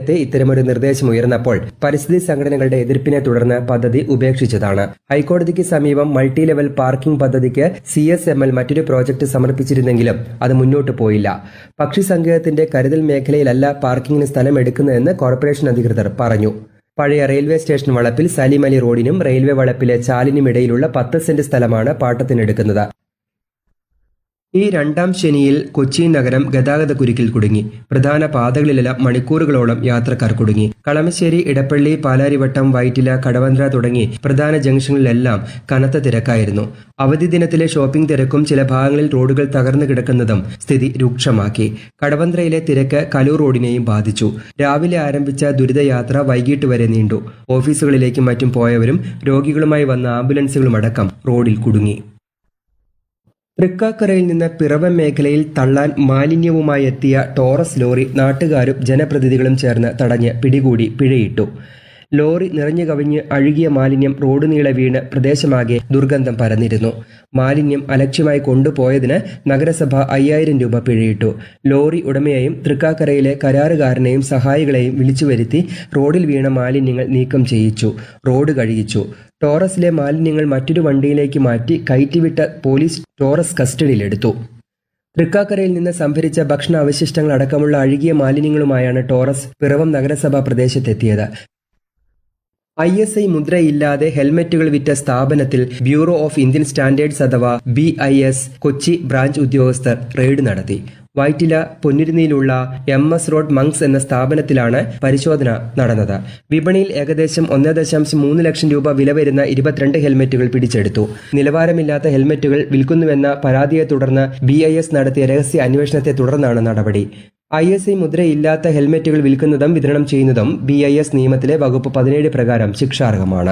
നേരത്തെ ഇത്തരമൊരു നിർദ്ദേശം ഉയർന്നപ്പോൾ പരിസ്ഥിതി സംഘടനകളുടെ എതിർപ്പിനെ തുടർന്ന് പദ്ധതി ഉപേക്ഷിച്ചതാണ്. ഹൈക്കോടതിക്ക് സമീപം മൾട്ടി ലെവൽ പാർക്കിംഗ് പദ്ധതിക്ക് CSML മറ്റൊരു പ്രോജക്ട് സമർപ്പിച്ചിരുന്നെങ്കിലും അത് മുന്നോട്ട് പോയില്ല. പക്ഷി സങ്കേതത്തിന്റെ കരുതൽ മേഖലയിലല്ല പാർക്കിംഗിന് സ്ഥലം എടുക്കുന്നതെന്ന് കോർപ്പറേഷൻ അധികൃതർ പറഞ്ഞു. പഴയ റെയിൽവേ സ്റ്റേഷൻ വളപ്പിൽ സലീം അലി റോഡിനും റെയിൽവേ വളപ്പിലെ ചാലിനുമിടയിലുള്ള 10 സെന്റ് സ്ഥലമാണ് പാട്ടത്തിനെടുക്കുന്നത്. ഈ രണ്ടാം ശനിയിൽ കൊച്ചി നഗരം ഗതാഗതക്കുരുക്കിൽ കുടുങ്ങി. പ്രധാന പാതകളിലെല്ലാം മണിക്കൂറുകളോളം യാത്രക്കാർ കുടുങ്ങി. കളമശ്ശേരി, ഇടപ്പള്ളി, പാലാരിവട്ടം, വൈറ്റില, കടവന്ത്ര തുടങ്ങി പ്രധാന ജംഗ്ഷനിലെല്ലാം കനത്ത തിരക്കായിരുന്നു. അവധി ദിനത്തിലെ ഷോപ്പിംഗ് തിരക്കും ചില ഭാഗങ്ങളിൽ റോഡുകൾ തകർന്നു കിടക്കുന്നതും സ്ഥിതി രൂക്ഷമാക്കി. കടവന്ത്രയിലെ തിരക്ക് കലൂർ റോഡിനെയും ബാധിച്ചു. രാവിലെ ആരംഭിച്ച ദുരിതയാത്ര വൈകിട്ട് വരെ നീണ്ടു. ഓഫീസുകളിലേക്കും മറ്റും പോയവരും രോഗികളുമായി വന്ന ആംബുലൻസുകളുമടക്കം റോഡിൽ കുടുങ്ങി. തൃക്കാക്കരയിൽ നിന്ന് പിറവം മേഖലയിൽ തള്ളാൻ മാലിന്യവുമായി എത്തിയ ടോറസ് ലോറി നാട്ടുകാരും ജനപ്രതിനിധികളും ചേർന്ന് തടഞ്ഞ് പിടികൂടി പിഴയിട്ടു. ലോറി നിറഞ്ഞു കവിഞ്ഞ് അഴുകിയ മാലിന്യം റോഡ് നീളെ വീണ് പ്രദേശമാകെ ദുർഗന്ധം പരന്നിരുന്നു. മാലിന്യം അലക്ഷ്യമായി കൊണ്ടുപോയതിന് നഗരസഭ 5000 രൂപ പിഴയിട്ടു. ലോറി ഉടമയെയും തൃക്കാക്കരയിലെ കരാറുകാരനെയും സഹായികളെയും വിളിച്ചുവരുത്തി റോഡിൽ വീണ മാലിന്യങ്ങൾ നീക്കം ചെയ്യിച്ചു. റോഡ് കഴുകിച്ചു. ടോറസിലെ മാലിന്യങ്ങൾ മറ്റൊരു വണ്ടിയിലേക്ക് മാറ്റി കയറ്റിവിട്ട പോലീസ് ടോറസ് കസ്റ്റഡിയിലെടുത്തു. തൃക്കാക്കരയിൽ നിന്ന് സംഭരിച്ച ഭക്ഷണ അവശിഷ്ടങ്ങൾ അടക്കമുള്ള അഴുകിയ മാലിന്യങ്ങളുമായാണ് ടോറസ് പിറവം നഗരസഭാ പ്രദേശത്തെത്തിയത്. ISI മുദ്രയില്ലാതെ ഹെൽമറ്റുകൾ വിറ്റ സ്ഥാപനത്തിൽ ബ്യൂറോ ഓഫ് ഇന്ത്യൻ സ്റ്റാൻഡേർഡ്സ് അഥവാ BIS കൊച്ചി ബ്രാഞ്ച് ഉദ്യോഗസ്ഥർ റെയ്ഡ് നടത്തി. വൈറ്റില പൊന്നിരുന്നിയിലുള്ള MS റോഡ് മങ്സ് എന്ന സ്ഥാപനത്തിലാണ് പരിശോധന നടന്നത്. വിപണിയിൽ ഏകദേശം 1.3 ലക്ഷം രൂപ വില വരുന്ന 22 ഹെൽമറ്റുകൾ പിടിച്ചെടുത്തു. നിലവാരമില്ലാത്ത ഹെൽമറ്റുകൾ വിൽക്കുന്നുവെന്ന പരാതിയെ തുടർന്ന് BIS നടത്തിയ രഹസ്യ അന്വേഷണത്തെ തുടർന്നാണ് നടപടി. ISI മുദ്രയില്ലാത്ത ഹെൽമറ്റുകൾ വിൽക്കുന്നതും വിതരണം ചെയ്യുന്നതും BIS നിയമത്തിലെ വകുപ്പ് 17 പ്രകാരം ശിക്ഷാർഹമാണ്.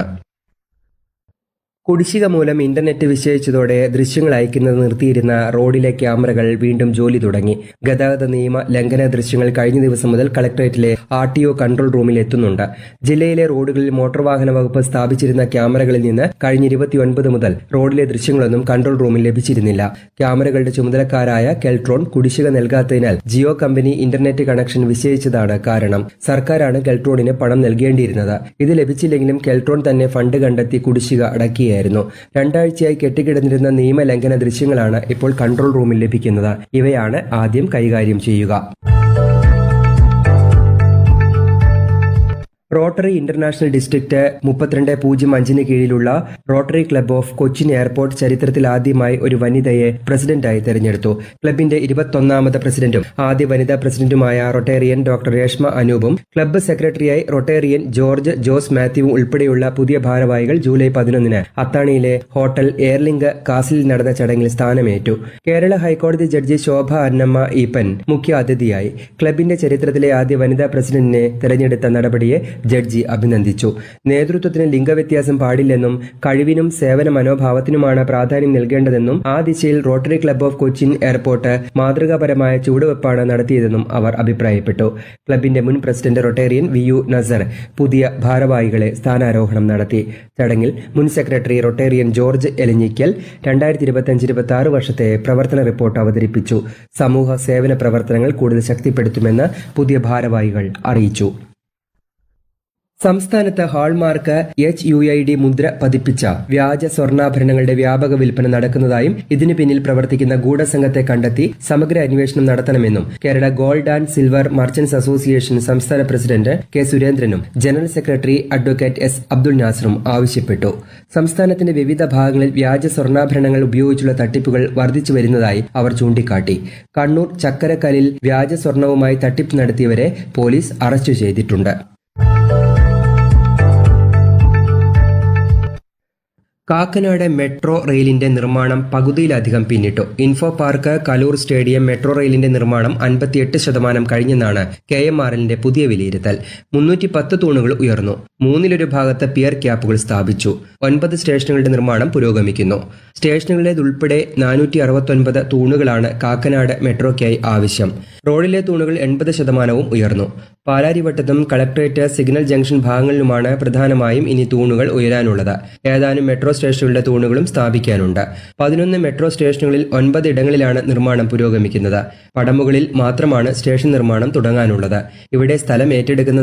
കുടിശ്ശിക മൂലം ഇന്റർനെറ്റ് വിച്ഛേദിച്ചതോടെ ദൃശ്യങ്ങൾ അയക്കുന്നത് നിർത്തിയിരുന്ന റോഡിലെ ക്യാമറകൾ വീണ്ടും ജോലി തുടങ്ങി. ഗതാഗത നിയമ ലംഘന ദൃശ്യങ്ങൾ കഴിഞ്ഞ ദിവസം മുതൽ കളക്ടറേറ്റിലെ RTO കൺട്രോൾ റൂമിൽ എത്തുന്നുണ്ട്. ജില്ലയിലെ റോഡുകളിൽ മോട്ടോർ വാഹന വകുപ്പ് സ്ഥാപിച്ചിരുന്ന ക്യാമറകളിൽ നിന്ന് കഴിഞ്ഞ 29 മുതൽ റോഡിലെ ദൃശ്യങ്ങളൊന്നും കൺട്രോൾ റൂമിൽ ലഭിച്ചിരുന്നില്ല. ക്യാമറകളുടെ ചുമതലക്കാരായ കെൽട്രോൺ കുടിശ്ശിക നൽകാത്തതിനാൽ ജിയോ കമ്പനി ഇന്റർനെറ്റ് കണക്ഷൻ വിച്ഛേദിച്ചതാണ് കാരണം. സർക്കാരാണ് കെൽട്രോണിന് പണം നൽകേണ്ടിയിരുന്നത്. ഇത് ലഭിച്ചില്ലെങ്കിലും കെൽട്രോൺ തന്നെ ഫണ്ട് കണ്ടെത്തി കുടിശ്ശിക അടക്കിയായിരുന്നു. 2 ആഴ്ചയായി കെട്ടിക്കിടന്നിരുന്ന നിയമലംഘന ദൃശ്യങ്ങളാണ് ഇപ്പോൾ കൺട്രോൾ റൂമിൽ ലഭിക്കുന്നത്. ഇവയാണ് ആദ്യം കൈകാര്യം ചെയ്യുക. റോട്ടറി ഇന്റർനാഷണൽ ഡിസ്ട്രിക്ട് 3205 കീഴിലുള്ള rotary club of Cochin airport ചരിത്രത്തിൽ ആദ്യമായി ഒരു വനിതയെ പ്രസിഡന്റായി തെരഞ്ഞെടുത്തു. ക്ലബിന്റെ 21ാമത് പ്രസിഡന്റും ആദ്യ വനിതാ പ്രസിഡന്റുമായ റൊട്ടേറിയൻ ഡോക്ടർ രേഷ്മ അനൂപും ക്ലബ്ബ് സെക്രട്ടറിയായി റൊട്ടേറിയൻ ജോർജ് ജോസ് മാത്യുവും ഉൾപ്പെടെയുള്ള പുതിയ ഭാരവാഹികൾ ജൂലൈ 11 അത്താണിയിലെ ഹോട്ടൽ എയർലിങ്ക് കാസിലിൽ നടന്ന ചടങ്ങിൽ സ്ഥാനമേറ്റു. കേരള ഹൈക്കോടതി ജഡ്ജി ശോഭ അന്നമ്മ ഈപ്പൻ മുഖ്യ അതിഥിയായി. ക്ലബിന്റെ ചരിത്രത്തിലെ ആദ്യ വനിതാ പ്രസിഡന്റിനെ തെരഞ്ഞെടുത്ത നടപടിയെ ജഡ്ജി അഭിനന്ദിച്ചു. നേതൃത്വത്തിന് ലിംഗവ്യത്യാസം പാടില്ലെന്നും കഴിവിനും സേവന മനോഭാവത്തിനുമാണ് പ്രാധാന്യം നൽകേണ്ടതെന്നും ആ ദിശയിൽ rotary club of Cochin airport മാതൃകാപരമായ ചുവടുവെപ്പാണ് നടത്തിയതെന്നും അവർ അഭിപ്രായപ്പെട്ടു. ക്ലബിന്റെ മുൻ പ്രസിഡന്റ് റൊട്ടേറിയൻ VU നസർ പുതിയ ഭാരവാഹികളെ സ്ഥാനാരോഹണം നടത്തി. ചടങ്ങിൽ മുൻ സെക്രട്ടറി റൊട്ടേറിയൻ ജോർജ് എലിഞ്ഞിക്കൽ 2025-26 വർഷത്തെ പ്രവർത്തന റിപ്പോർട്ട് അവതരിപ്പിച്ചു. സമൂഹ സേവന പ്രവർത്തനങ്ങൾ കൂടുതൽ ശക്തിപ്പെടുത്തുമെന്ന് പുതിയ ഭാരവാഹികൾ അറിയിച്ചു. സംസ്ഥാനത്ത് ഹാൾമാർക്ക് HUID മുദ്ര പതിപ്പിച്ച വ്യാജ സ്വർണ്ണാഭരണങ്ങളുടെ വ്യാപക വിൽപ്പന നടക്കുന്നതായും ഇതിനു പിന്നിൽ പ്രവർത്തിക്കുന്ന ഗൂഢസംഘത്തെ കണ്ടെത്തി സമഗ്ര അന്വേഷണം നടത്തണമെന്നും Kerala gold and silver merchants association സംസ്ഥാന പ്രസിഡന്റ് K സുരേന്ദ്രനും general secretary advocate S Abdul നാസറും ആവശ്യപ്പെട്ടു. സംസ്ഥാനത്തിന്റെ വിവിധ ഭാഗങ്ങളിൽ വ്യാജ സ്വർണ്ണാഭരണങ്ങൾ ഉപയോഗിച്ചുള്ള തട്ടിപ്പുകൾ വർദ്ധിച്ചു വരുന്നതായി അവർ ചൂണ്ടിക്കാട്ടി. കണ്ണൂർ ചക്കരക്കലിൽ വ്യാജ സ്വർണവുമായി തട്ടിപ്പ് നടത്തിയവരെ പോലീസ് അറസ്റ്റ് ചെയ്തിട്ടുണ്ട്. കാക്കനാട് മെട്രോ റെയിലിന്റെ നിർമ്മാണം പകുതിയിലധികം പിന്നിട്ടു. Info park Kaloor stadium metro റെയിലിന്റെ നിർമ്മാണം 58% കഴിഞ്ഞെന്നാണ് KMRLന്റെ പുതിയ വിലയിരുത്തൽ. 310 തൂണുകൾ ഉയർന്നു. 1/3 ഭാഗത്ത് പിയർ ക്യാപ്പുകൾ സ്ഥാപിച്ചു. 9 സ്റ്റേഷനുകളുടെ നിർമ്മാണം പുരോഗമിക്കുന്നു. സ്റ്റേഷനുകളുടേതുൾപ്പെടെ 469 തൂണുകളാണ് കാക്കനാട് മെട്രോയ്ക്കായി ആവശ്യം. റോഡിലെ തൂണുകൾ 80% ഉയർന്നു. പാലാരിവട്ടത്തും കളക്ടറേറ്റ് സിഗ്നൽ ജംഗ്ഷൻ ഭാഗങ്ങളിലുമാണ് പ്രധാനമായും ഇനി തൂണുകൾ ഉയരാനുള്ളത്. ഏതാനും മെട്രോ സ്റ്റേഷനുകളുടെ തൂണുകളും സ്ഥാപിക്കാനുണ്ട്. 11 മെട്രോ സ്റ്റേഷനുകളിൽ 9 ഇടങ്ങളിലാണ് നിർമ്മാണം പുരോഗമിക്കുന്നത്. പടമുകളിൽ മാത്രമാണ് സ്റ്റേഷൻ നിർമ്മാണം തുടങ്ങാനുള്ളത്. ഇവിടെ സ്ഥലം ഏറ്റെടുക്കുന്ന